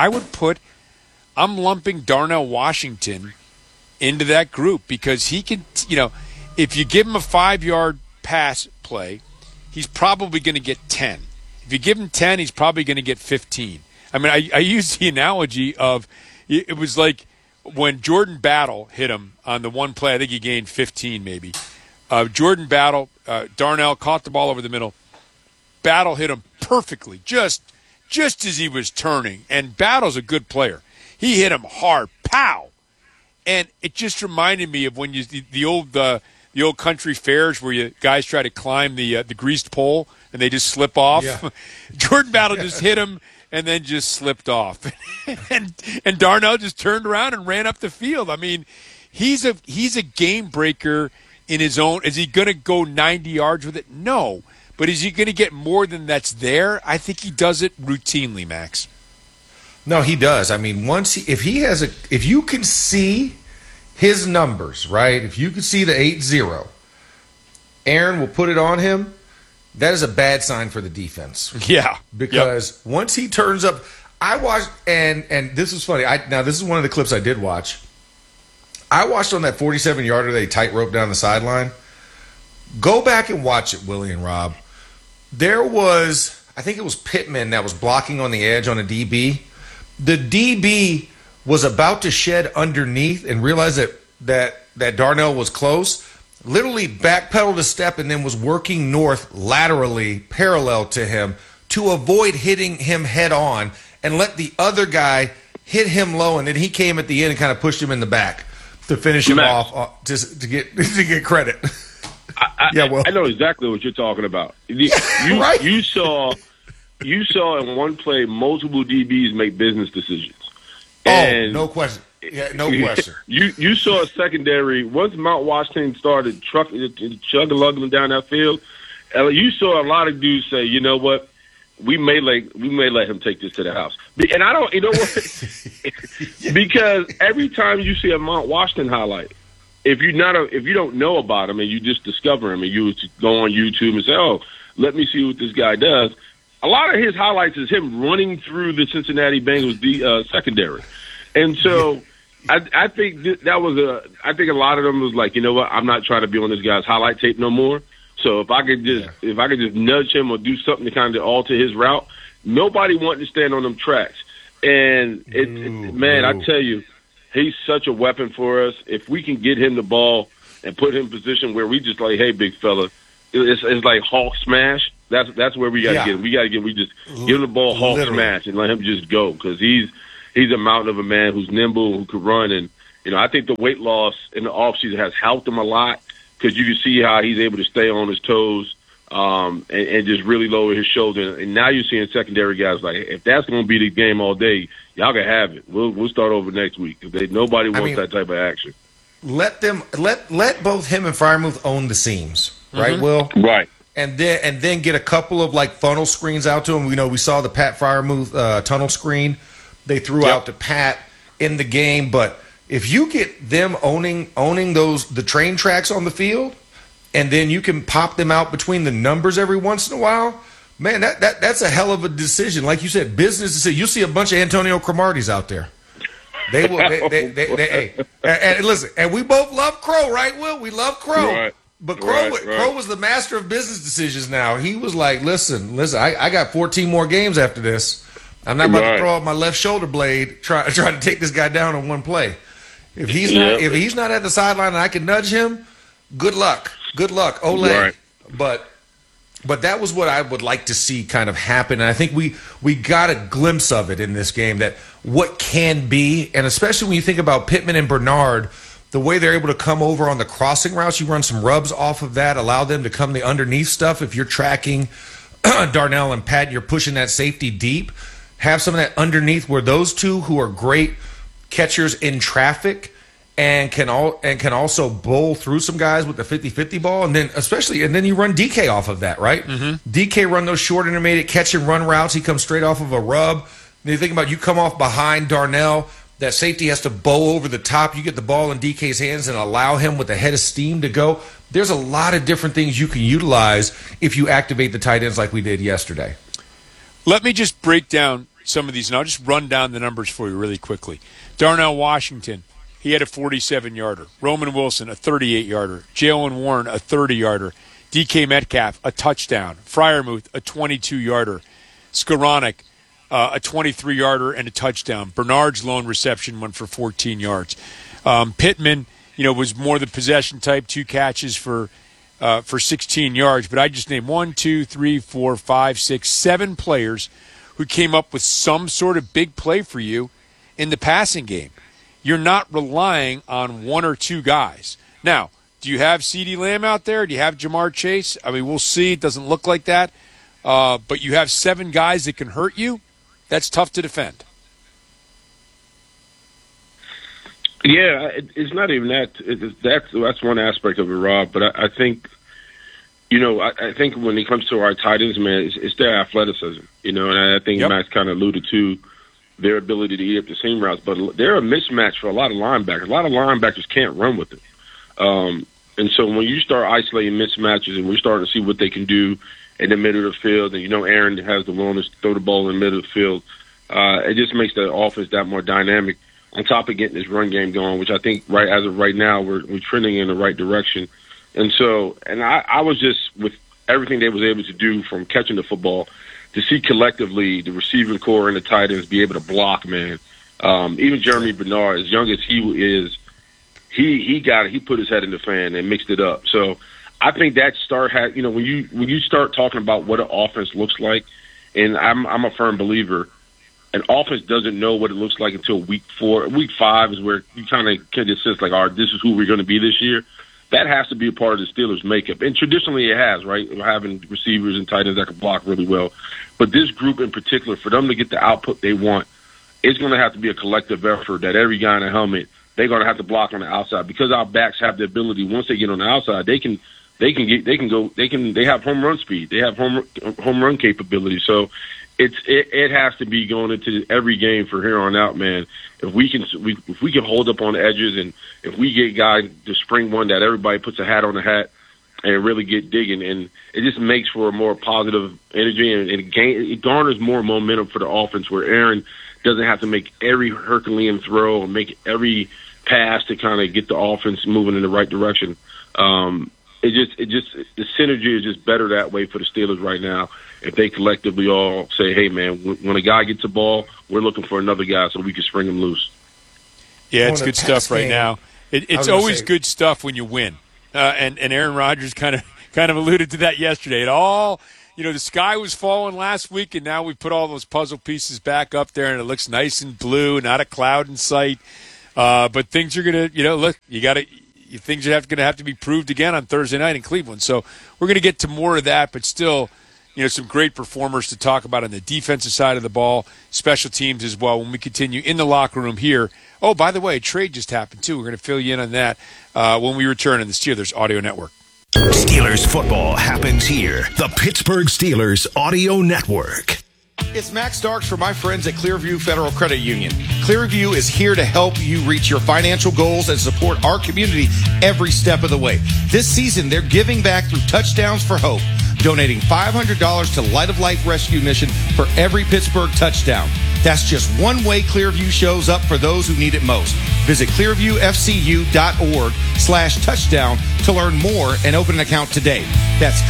I'm lumping Darnell Washington into that group because he can, if you give him a 5-yard pass play, he's probably going to get 10. If you give him 10, he's probably going to get 15. I mean, I use the analogy of it was like when Jordan Battle hit him on the one play, I think he gained 15 maybe. Jordan Battle, Darnell caught the ball over the middle. Battle hit him perfectly, just as he was turning. And Battle's a good player. He hit him hard, pow. And it just reminded me of when the old country fairs where guys try to climb the greased pole and they just slip off. Yeah. Jordan Battle just hit him and then just slipped off, and Darnell just turned around and ran up the field. I mean, he's a game breaker in his own. Is he going to go 90 yards with it? No, but is he going to get more than that's there? I think he does it routinely, Max. No, he does. I mean, if you can see his numbers, right? If you can see the 8-0, Aaron will put it on him. That is a bad sign for the defense. Yeah. Because once he turns up, I watched, and this is funny. Now, this is one of the clips I did watch. I watched on that 47-yarder they tightrope down the sideline. Go back and watch it, Willie and Rob. There was, I think it was Pittman that was blocking on the edge on a DB. The DB was about to shed underneath and realized that Darnell was close, literally backpedaled a step and then was working north laterally parallel to him to avoid hitting him head on and let the other guy hit him low, and then he came at the end and kind of pushed him in the back to finish him off just to get credit. I know exactly what you're talking about. Right? You saw in one play multiple DBs make business decisions. And no question. Yeah, no question. You saw a secondary once Mount Washington started chugging down that field. You saw a lot of dudes say, "You know what? We may let him take this to the house." And I don't, you know what? Because every time you see a Mount Washington highlight, if you don't know about him and you just discover him and you go on YouTube and say, "Oh, let me see what this guy does." A lot of his highlights is him running through the Cincinnati Bengals secondary, and so I think that was I think a lot of them was like, you know what, I'm not trying to be on this guy's highlight tape no more. So if I could just nudge him or do something to kind of alter his route, nobody wanted to stand on them tracks. And man, I tell you, he's such a weapon for us. If we can get him the ball and put him in position where we just like, hey, big fella, it's like Hulk smash. That's where we got to get him. We just give him the ball, Hulk smash, and let him just go, because he's a mountain of a man who's nimble, who can run. And I think the weight loss in the offseason has helped him a lot, because you can see how he's able to stay on his toes and just really lower his shoulder. And now you're seeing secondary guys like, if that's going to be the game all day, y'all can have it. We'll start over next week. Nobody wants that type of action. Let both him and Freiermuth own the seams, right, Will? Right. And then get a couple of like funnel screens out to him. We saw the Pat Freiermuth tunnel screen they threw out to Pat in the game. But if you get them owning the train tracks on the field, and then you can pop them out between the numbers every once in a while, man, that's a hell of a decision. Like you said, business decision. You'll see a bunch of Antonio Cromarties out there. They will. Hey, and listen, and we both love Crow, right, Will? We love Crow. Right. But Crow was the master of business decisions now. He was like, listen, I got 14 more games after this. I'm not about to throw out my left shoulder blade try to take this guy down in one play. If he's not at the sideline and I can nudge him, good luck. Good luck. Olay. Right. But that was what I would like to see kind of happen. And I think we got a glimpse of it in this game, that what can be, and especially when you think about Pittman and Bernard, the way they're able to come over on the crossing routes, you run some rubs off of that, allow them to come the underneath stuff. If you're tracking Darnell and Pat, you're pushing that safety deep. Have some of that underneath, where those two who are great catchers in traffic and can also bowl through some guys with the 50-50 ball, and then you run DK off of that, right? Mm-hmm. DK run those short intermediate catch and run routes. He comes straight off of a rub. And you think about, you come off behind Darnell, that safety has to bow over the top. You get the ball in DK's hands and allow him with a head of steam to go. There's a lot of different things you can utilize if you activate the tight ends like we did yesterday. Let me just break down some of these, and I'll just run down the numbers for you really quickly. Darnell Washington, he had a 47-yarder. Roman Wilson, a 38-yarder. Jalen Warren, a 30-yarder. DK Metcalf, a touchdown. Freiermuth, a 22-yarder. Skowronek, a 23-yarder and a touchdown. Bernard's lone reception went for 14 yards. Pittman, was more the possession type, 2 catches for 16 yards. But I just named 1, 2, 3, 4, 5, 6, 7 players who came up with some sort of big play for you in the passing game. You're not relying on 1 or 2 guys. Now, do you have CeeDee Lamb out there? Do you have Jamar Chase? I mean, we'll see. It doesn't look like that. But you have 7 guys that can hurt you. That's tough to defend. Yeah, it's not even that. That's one aspect of it, Rob. But I think, I think when it comes to our tight ends, man, it's their athleticism. And I think Matt's kind of alluded to their ability to eat up the seam routes. But they're a mismatch for a lot of linebackers. A lot of linebackers can't run with it. And so when you start isolating mismatches and we're starting to see what they can do in the middle of the field, and Aaron has the willingness to throw the ball in the middle of the field, it just makes the offense that more dynamic, on top of getting this run game going, which I think as of right now we're trending in the right direction. And so, I was just, with everything they was able to do from catching the football, to see collectively the receiving core and the tight ends be able to block, man. Even Jeremy Bernard, as young as he is, he put his head in the fan and mixed it up. So I think that when you start talking about what an offense looks like, and I'm a firm believer, an offense doesn't know what it looks like until week 4. Week 5 is where you kind of get this sense like, all right, this is who we're going to be this year. That has to be a part of the Steelers' makeup. And traditionally it has, right? Having receivers and tight ends that can block really well. But this group in particular, for them to get the output they want, it's going to have to be a collective effort that every guy in a helmet, they're going to have to block on the outside, because our backs have the ability, once they get on the outside, they have home run speed. They have home run capability. So it has to be going into every game for here on out, man. If we can hold up on the edges, and if we get guys to spring one that everybody puts a hat on the hat and really get digging, and it just makes for a more positive energy, and it garners more momentum for the offense, where Aaron doesn't have to make every Herculean throw and make every pass to kind of get the offense moving in the right direction. the synergy is just better that way for the Steelers right now. If they collectively all say, hey, man, when a guy gets a ball, we're looking for another guy so we can spring him loose. Yeah, it's good stuff right now. It's always good stuff when you win. And Aaron Rodgers kind of alluded to that yesterday. It all, the sky was falling last week, and now we put all those puzzle pieces back up there, and it looks nice and blue, not a cloud in sight. But things are going to, look, things are going to have to be proved again on Thursday night in Cleveland. So we're going to get to more of that, but still, some great performers to talk about on the defensive side of the ball, special teams as well when we continue in the locker room here. Oh, by the way, a trade just happened, too. We're going to fill you in on that when we return on the Steelers Audio Network. Steelers football happens here. The Pittsburgh Steelers Audio Network. It's Max Starks for my friends at Clearview Federal Credit Union. Clearview is here to help you reach your financial goals and support our community every step of the way. This season, they're giving back through Touchdowns for Hope, donating $500 to Light of Life Rescue Mission for every Pittsburgh touchdown. That's just one way Clearview shows up for those who need it most. Visit clearviewfcu.org/touchdown to learn more and open an account today. That's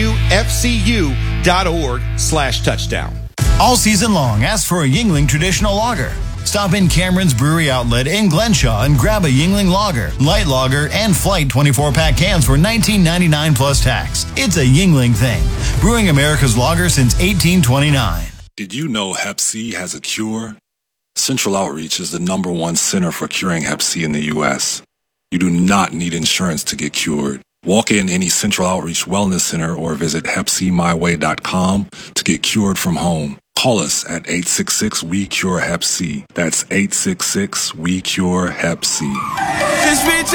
clearviewfcu.org/touchdown. All season long, ask for a Yuengling traditional lager. Stop in Cameron's Brewery Outlet in Glenshaw and grab a Yuengling Lager, Light Lager, and Flight 24-pack cans for $19.99 plus tax. It's a Yuengling thing. Brewing America's lager since 1829. Did you know Hep C has a cure? Central Outreach is the #1 center for curing Hep C in the U.S. You do not need insurance to get cured. Walk in any Central Outreach Wellness Center or visit HepCMyWay.com to get cured from home. Call us at 866-WE-CURE-HEP-C. That's 866-WE-CURE-HEP-C. Just reach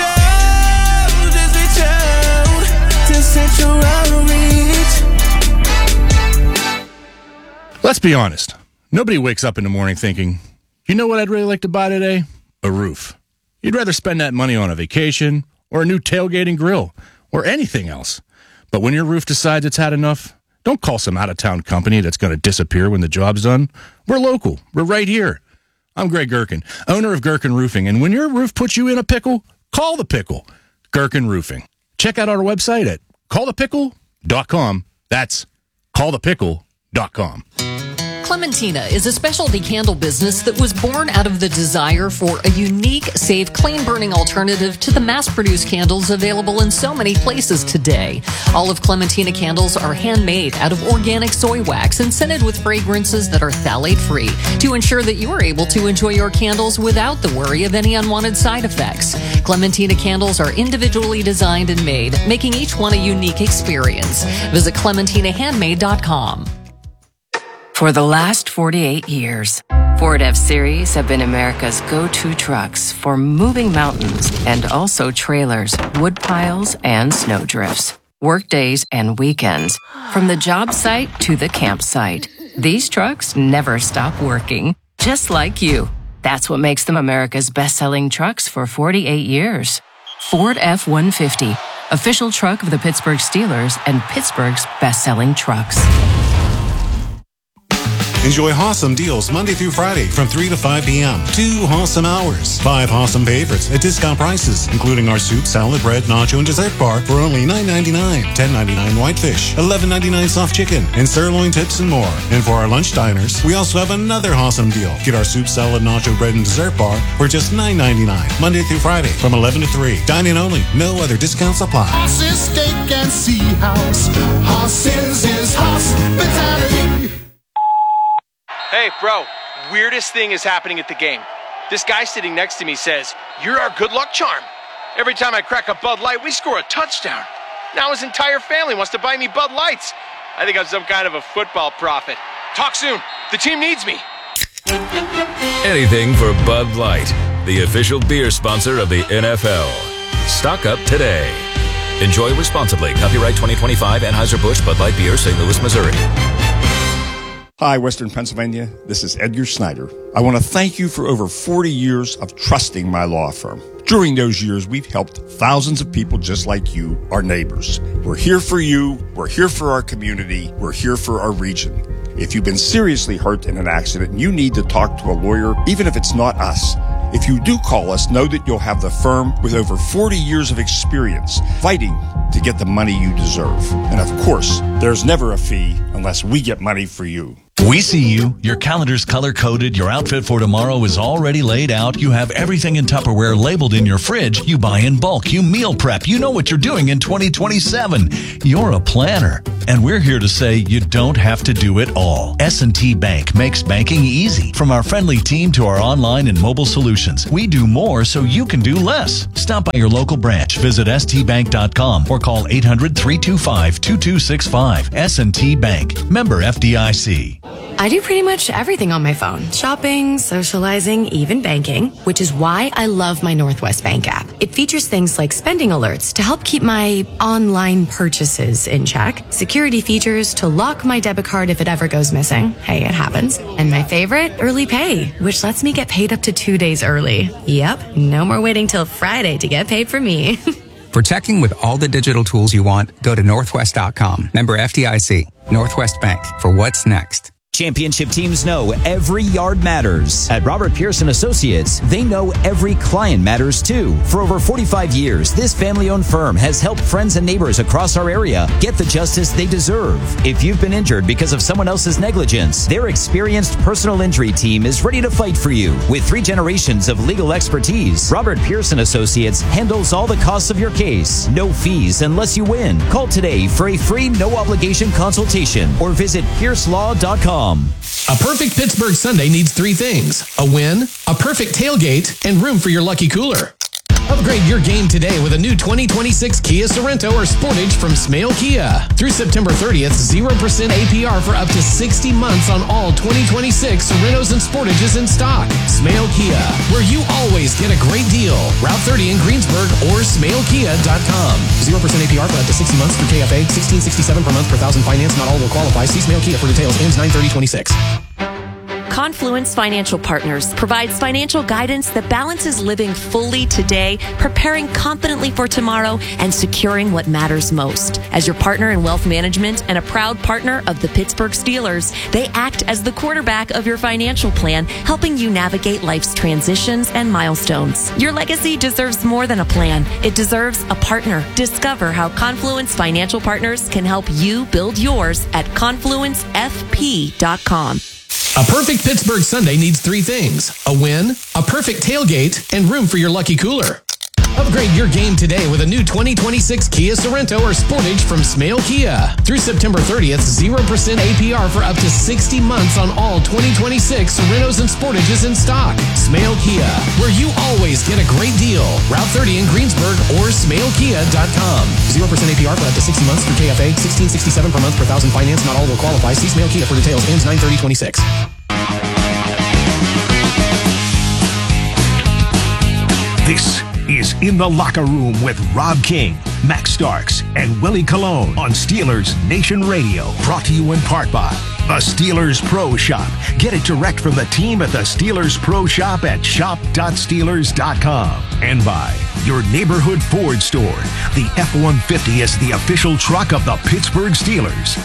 out to Central Outreach. Let's be honest. Nobody wakes up in the morning thinking, you know what I'd really like to buy today? A roof. You'd rather spend that money on a vacation or a new tailgating grill or anything else. But when your roof decides it's had enough, don't call some out-of-town company that's going to disappear when the job's done. We're local. We're right here. I'm Greg Gherkin, owner of Gherkin Roofing, and when your roof puts you in a pickle, call the pickle. Gherkin Roofing. Check out our website at callthepickle.com. That's callthepickle.com. Clementina is a specialty candle business that was born out of the desire for a unique, safe, clean-burning alternative to the mass-produced candles available in so many places today. All of Clementina candles are handmade out of organic soy wax and scented with fragrances that are phthalate-free to ensure that you are able to enjoy your candles without the worry of any unwanted side effects. Clementina candles are individually designed and made, making each one a unique experience. Visit ClementinaHandmade.com. For the last 48 years, Ford F-Series have been America's go-to trucks for moving mountains and also trailers, wood piles, and snow drifts, work days and weekends, from the job site to the campsite. These trucks never stop working, just like you. That's what makes them America's best-selling trucks for 48 years. Ford F-150, official truck of the Pittsburgh Steelers and Pittsburgh's best-selling trucks. Enjoy Hossam deals Monday through Friday from 3 to 5 p.m. 2 Hossam hours. 5 Hossam favorites at discount prices, including our soup, salad, bread, nacho, and dessert bar for only $9.99. $10.99 whitefish, $11.99 soft chicken, and sirloin tips and more. And for our lunch diners, we also have another Hossam deal. Get our soup, salad, nacho, bread, and dessert bar for just $9.99. Monday through Friday from 11 to 3. Dine-in only. No other discounts apply. Hoss's Steak and Sea House. Hoss's is hospitality. Hey, bro, weirdest thing is happening at the game. This guy sitting next to me says, "You're our good luck charm." Every time I crack a Bud Light, we score a touchdown. Now his entire family wants to buy me Bud Lights. I think I'm some kind of a football prophet. Talk soon. The team needs me. Anything for Bud Light, the official beer sponsor of the NFL. Stock up today. Enjoy responsibly. Copyright 2025 Anheuser-Busch Bud Light Beer, St. Louis, Missouri. Hi, Western Pennsylvania. This is Edgar Snyder. I want to thank you for over 40 years of trusting my law firm. During those years, we've helped thousands of people just like you, our neighbors. We're here for you. We're here for our community. We're here for our region. If you've been seriously hurt in an accident and you need to talk to a lawyer, even if it's not us, If you do call us, know that you'll have the firm with over 40 years of experience fighting to get the money you deserve. And of course, there's never a fee unless we get money for you. We see you. Your calendar's color-coded. Your outfit for tomorrow is already laid out. You have everything in Tupperware labeled in your fridge. You buy in bulk. You meal prep. You know what you're doing in 2027. You're a planner. And we're here to say you don't have to do it all. S&T Bank makes banking easy. From our friendly team to our online and mobile solutions, we do more so you can do less. Stop by your local branch. Visit stbank.com or call 800-325-2265. S&T Bank. Member FDIC. I do pretty much everything on my phone. Shopping, socializing, even banking, which is why I love my Northwest Bank app. It features things like spending alerts to help keep my online purchases in check, security features to lock my debit card if it ever goes missing. Hey, it happens. And my favorite, early pay, which lets me get paid up to 2 days early. Yep, no more waiting till Friday to get paid for me. For checking with all the digital tools you want, go to Northwest.com. Member FDIC. Northwest Bank. For what's next. Championship teams know every yard matters. At Robert Pearson Associates, they know every client matters too. For over 45 years, this family-owned firm has helped friends and neighbors across our area get the justice they deserve. If you've been injured because of someone else's negligence, their experienced personal injury team is ready to fight for you. With 3 generations of legal expertise, Robert Pearson Associates handles all the costs of your case. No fees unless you win. Call today for a free no-obligation consultation or visit piercelaw.com. A perfect Pittsburgh Sunday needs 3 things: a win, a perfect tailgate, and room for your lucky cooler. Upgrade your game today with a new 2026 Kia Sorento or Sportage from Smale Kia. Through September 30th, 0% APR for up to 60 months on all 2026 Sorentos and Sportages in stock. Smale Kia, where you always get a great deal. Route 30 in Greensburg or smalekia.com. 0% APR for up to 60 months through KFA. $16.67 per month per thousand finance. Not all will qualify. See Smale Kia for details. Ends 9/30/26. Confluence Financial Partners provides financial guidance that balances living fully today, preparing confidently for tomorrow, and securing what matters most. As your partner in wealth management and a proud partner of the Pittsburgh Steelers, they act as the quarterback of your financial plan, helping you navigate life's transitions and milestones. Your legacy deserves more than a plan. It deserves a partner. Discover how Confluence Financial Partners can help you build yours at confluencefp.com. A perfect Pittsburgh Sunday needs 3 things: a win, a perfect tailgate, and room for your lucky cooler. Upgrade your game today with a new 2026 Kia Sorento or Sportage from Smale Kia. Through September 30th, 0% APR for up to 60 months on all 2026 Sorentos and Sportages in stock. Smale Kia, where you always get a great deal. Route 30 in Greensburg or smalekia.com. 0% APR for up to 60 months through KFA. $16.67 per month per thousand finance. Not all will qualify. See Smale Kia for details. Ends 9/30/26. This is In the Locker Room with Rob King, Max Starks, and Willie Colon on Steelers Nation Radio. Brought to you in part by the Steelers Pro Shop. Get it direct from the team at the Steelers Pro Shop at shop.steelers.com. And by your neighborhood Ford store. The F-150 is the official truck of the Pittsburgh Steelers.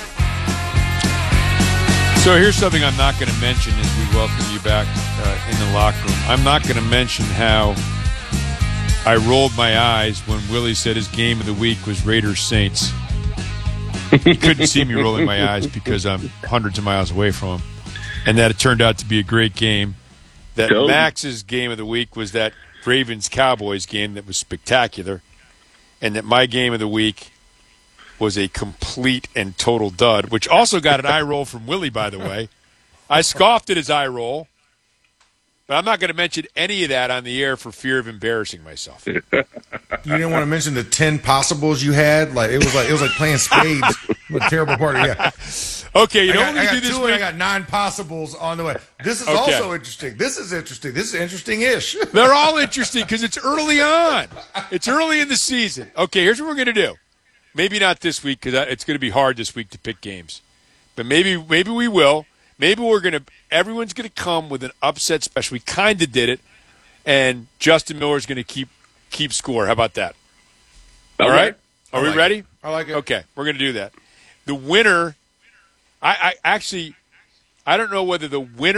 So here's something I'm not going to mention as we welcome you back in the locker room. I'm not going to mention how I rolled my eyes when Willie said his game of the week was Raiders-Saints. You couldn't see me rolling my eyes because I'm hundreds of miles away from him. And that it turned out to be a great game. That Max's game of the week was that Ravens-Cowboys game that was spectacular. And that my game of the week was a complete and total dud, which also got an eye roll from Willie, by the way. I scoffed at his eye roll. But I'm not going to mention any of that on the air for fear of embarrassing myself. You didn't want to mention the 10 possibles you had? Like it was like playing spades with a terrible party. Yeah. Okay, you know what we do this week? I got 9 possibles on the way. This is also interesting. This is interesting. This is interesting-ish. They're all interesting because it's early on. It's early in the season. Okay, here's what we're going to do. Maybe not this week because it's going to be hard this week to pick games. But maybe we will. Maybe everyone's going to come with an upset special. We kind of did it, and Justin Miller's going to keep score. How about that? All right? Are we ready? I like it. Okay, we're going to do that. The winner, I don't know whether the winner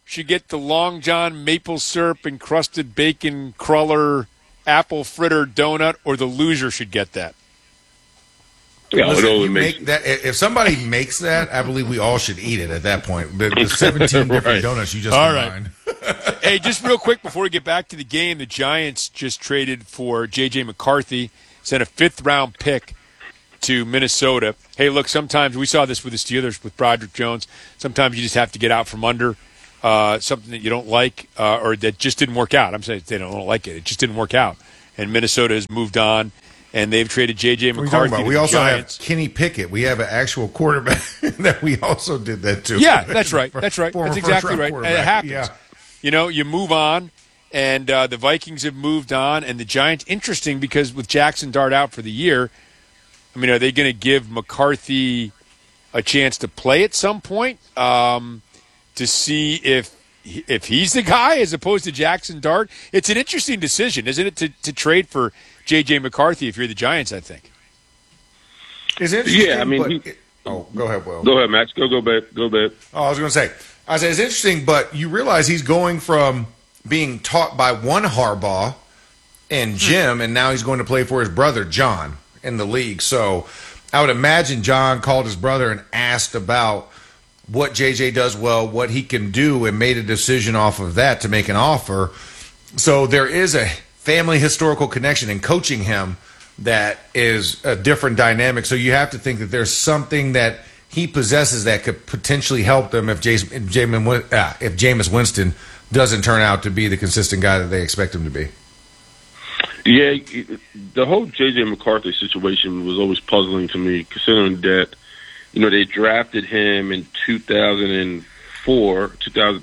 should get the Long John maple syrup encrusted bacon cruller apple fritter donut, or the loser should get that? Yeah, listen, if somebody makes that, I believe we all should eat it at that point. The 17 different donuts you just combined. Hey, just real quick before we get back to the game, the Giants just traded for J.J. McCarthy, sent a 5th-round pick to Minnesota. Hey, look, sometimes we saw this with the Steelers with Broderick Jones. Sometimes you just have to get out from under something that you don't like or that just didn't work out. I'm saying they don't like it. It just didn't work out. And Minnesota has moved on, and they've traded J.J. McCarthy. We also have Kenny Pickett. We have an actual quarterback that we also did that to. Yeah, that's right. That's right. That's exactly right. And it happens. Yeah. You know, you move on, and the Vikings have moved on, and the Giants, interesting because with Jackson Dart out for the year, I mean, are they going to give McCarthy a chance to play at some point to see if he's the guy as opposed to Jackson Dart? It's an interesting decision, isn't it, to trade for J.J. McCarthy if you're the Giants, I think. It's interesting. Yeah, I mean, go ahead, Will. Go ahead, Max. Go, babe. Oh, I was going to say, it's interesting, but you realize he's going from being taught by one Harbaugh and Jim, and now he's going to play for his brother, John, in the league. So I would imagine John called his brother and asked about what JJ does well, what he can do, and made a decision off of that to make an offer. So there is a family historical connection in coaching him that is a different dynamic. So you have to think that there's something that he possesses that could potentially help them if Jameis Winston doesn't turn out to be the consistent guy that they expect him to be. Yeah, the whole J.J. McCarthy situation was always puzzling to me, considering that, you know, they drafted him in 2004,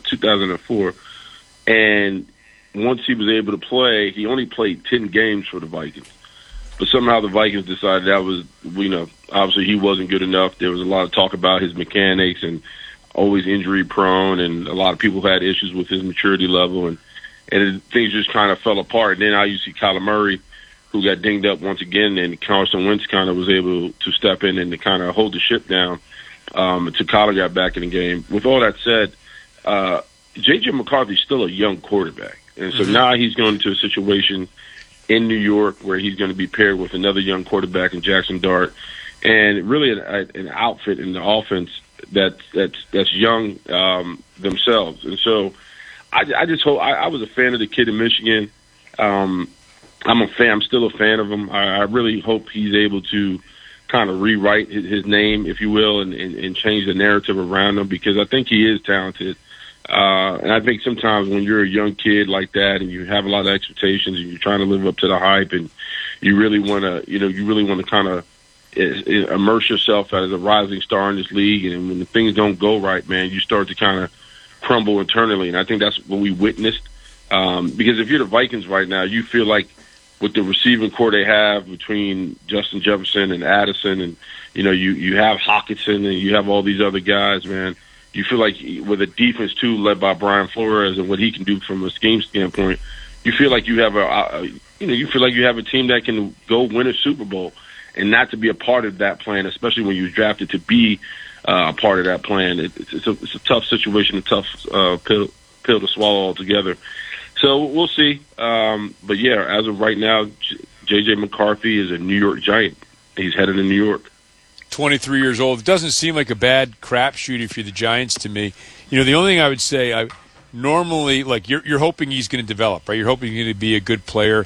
and once he was able to play, he only played 10 games for the Vikings. But somehow the Vikings decided that was, you know, obviously he wasn't good enough. There was a lot of talk about his mechanics and always injury prone, and a lot of people had issues with his maturity level, and things just kind of fell apart. And then now you see Kyler Murray, who got dinged up once again, and Carson Wentz kind of was able to step in and to kind of hold the ship down until Kyler got back in the game. With all that said, J.J. McCarthy's still a young quarterback. And so now he's going into a situation in New York where he's going to be paired with another young quarterback in Jackson Dart, and really an outfit in the offense that's young themselves. And so I just hope I was a fan of the kid in Michigan. I'm still a fan of him. I really hope he's able to kind of rewrite his name, if you will, and change the narrative around him, because I think he is talented. And I think sometimes when you're a young kid like that and you have a lot of expectations and you're trying to live up to the hype and you really want to kind of immerse yourself as a rising star in this league, and when the things don't go right, man, you start to kind of crumble internally. And I think that's what we witnessed. Because if you're the Vikings right now, you feel like with the receiving core they have between Justin Jefferson and Addison, and you have Hockenson and you have all these other guys, man. You feel like with a defense too, led by Brian Flores and what he can do from a scheme standpoint, you feel like you have a team that can go win a Super Bowl, and not to be a part of that plan, especially when you're drafted to be a part of that plan. It's a tough situation, a tough pill to swallow altogether. So we'll see. But yeah, as of right now, J.J. McCarthy is a New York Giant. He's headed to New York. 23 years old. It doesn't seem like a bad crapshoot if you're the Giants to me. The only thing I would say, normally, like you're hoping he's going to develop, right? You're hoping he's going to be a good player,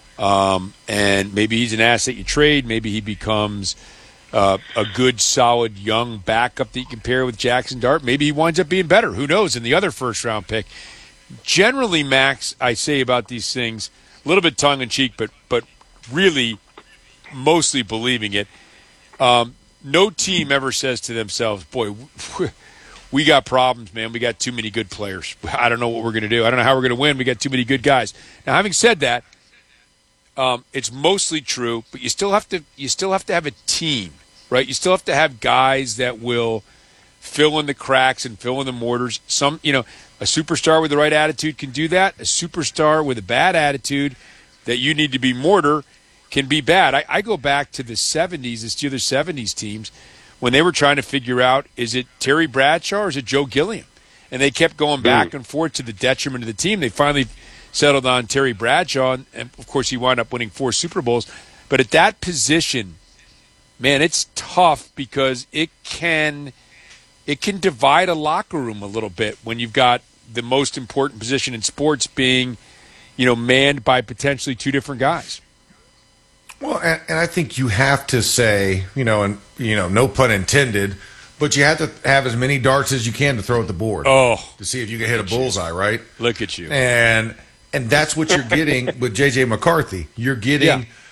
and maybe he's an asset you trade. Maybe he becomes a good, solid, young backup that you can pair with Jackson Dart. Maybe he winds up being better. Who knows? In the other first-round pick. Generally, Max, I say about these things, a little bit tongue-in-cheek, but really mostly believing it. No team ever says to themselves, boy, we got problems, man. We got too many good players. I don't know what we're going to do. I don't know how we're going to win. We got too many good guys. Now, having said that, it's mostly true, but you still have to have a team, right? You still have to have guys that will fill in the cracks and fill in the mortars. A superstar with the right attitude can do that. A superstar with a bad attitude that you need to be mortar can be bad. I go back to the 70s, the Steelers 70s teams, when they were trying to figure out, is it Terry Bradshaw or is it Joe Gilliam? and they kept going back and forth to the detriment of the team. They finally settled on Terry Bradshaw, and of course he wound up winning 4 Super Bowls. But at that position, man, it's tough because it can divide a locker room a little bit when you've got the most important position in sports being, manned by potentially 2 different guys. Well, and I think you have to say, no pun intended, but you have to have as many darts as you can to throw at the board. Oh, to see if you can hit a bullseye, right? Look at you. And that's what you're getting with J.J. McCarthy. You're getting